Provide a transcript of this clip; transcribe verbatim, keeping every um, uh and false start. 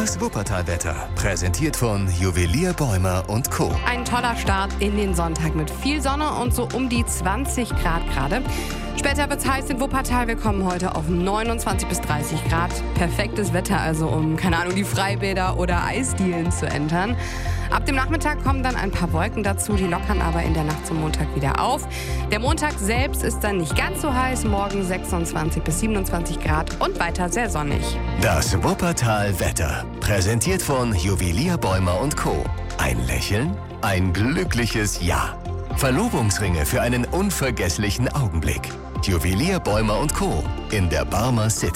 Das Wuppertal-Wetter, präsentiert von Juwelier Bäumer und Co. Ein toller Start in den Sonntag mit viel Sonne und so um die zwanzig Grad gerade. Später wird es heiß in Wuppertal. Wir kommen heute auf neunundzwanzig bis dreißig Grad. Perfektes Wetter also, um, keine Ahnung, die Freibäder oder Eisdielen zu entern. Ab dem Nachmittag kommen dann ein paar Wolken dazu, die lockern aber in der Nacht zum Montag wieder auf. Der Montag selbst ist dann nicht ganz so heiß, morgen sechsundzwanzig bis siebenundzwanzig Grad und weiter sehr sonnig. Das Wuppertal-Wetter, präsentiert von Juwelier Bäumer und Co. Ein Lächeln, ein glückliches Ja. Verlobungsringe für einen unvergesslichen Augenblick. Juwelier Bäumer und Co. in der Barmer City.